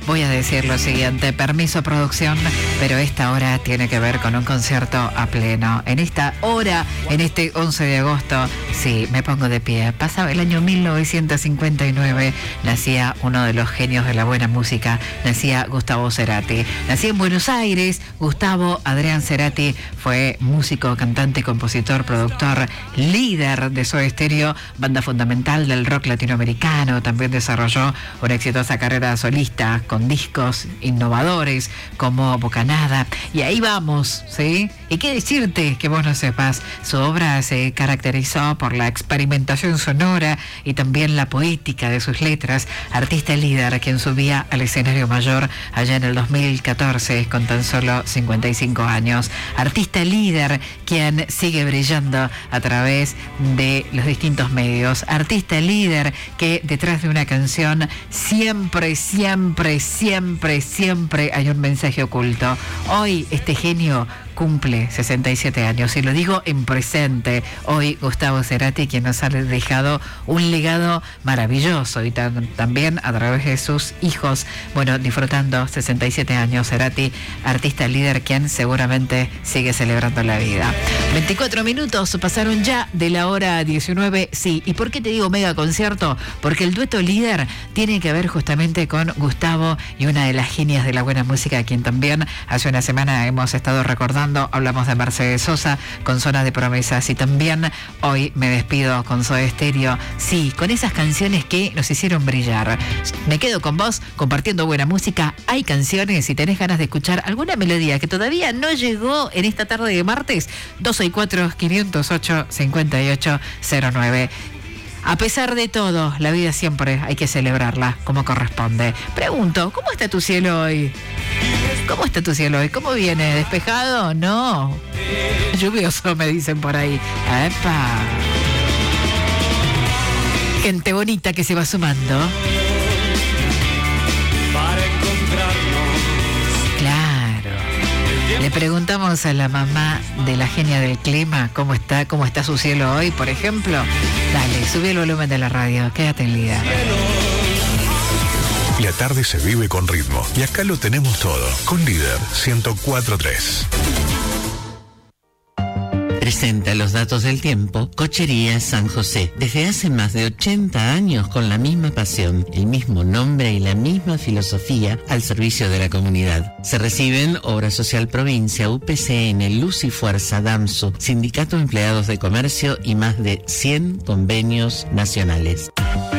voy a decir lo siguiente, permiso producción, pero esta hora tiene que ver con un concierto a pleno. En esta hora, en este 11 de agosto, sí, me pongo de pie. Pasaba el año 1959, nacía uno de los genios de la buena música, nacía Gustavo Cerati. Nací en Buenos Aires, Gustavo Adrián Cerati fue músico, cantante, compositor, productor, líder de Soda Stereo, banda fundamental del rock latinoamericano. También desarrolló una exitosa carrera solista con discos innovadores como Bocanada. Y ahí vamos, ¿sí? ¿Y qué decirte que vos no sepas? Su obra se caracterizó por la experimentación sonora y también la poética de sus letras. Artista líder quien subía al escenario mayor allá en el 2014 con tan solo 55 años. Artista líder quien sigue brillando a través de los distintos medios. Artista líder que detrás de una canción siempre hay un mensaje oculto. Hoy este genio cumple 67 años y lo digo en presente. Hoy Gustavo Cerati, quien nos ha dejado un legado maravilloso y también a través de sus hijos, bueno, disfrutando 67 años. Cerati, artista líder quien seguramente sigue celebrando la vida. 24 minutos pasaron ya de la hora 19. Sí, ¿y por qué te digo mega concierto? Porque el dueto líder tiene que ver justamente con Gustavo y una de las genias de la buena música, a quien también hace una semana hemos estado recordando. Hablamos de Mercedes Sosa con Zona de Promesas y también hoy me despido con Soda Stereo. Sí, con esas canciones que nos hicieron brillar. Me quedo con vos compartiendo buena música. Hay canciones, si tenés ganas de escuchar alguna melodía que todavía no llegó en esta tarde de martes, 264-508-5809. A pesar de todo, la vida siempre hay que celebrarla como corresponde. Pregunto, ¿cómo está tu cielo hoy? ¿Cómo está tu cielo hoy? ¿Cómo viene? ¿Despejado? No. Lluvioso, me dicen por ahí. ¡Epa! Gente bonita que se va sumando. Para encontrarnos. Claro. Le preguntamos a la mamá de la genia del clima cómo está su cielo hoy, por ejemplo. Dale, subí el volumen de la radio, quédate en líder. La tarde se vive con ritmo y acá lo tenemos todo, con Líder 104.3. Presenta los datos del tiempo Cochería San José. Desde hace más de 80 años con la misma pasión, el mismo nombre y la misma filosofía al servicio de la comunidad. Se reciben Obra Social Provincia, UPCN, Luz y Fuerza, DAMSU, Sindicato de Empleados de Comercio y más de 100 convenios nacionales.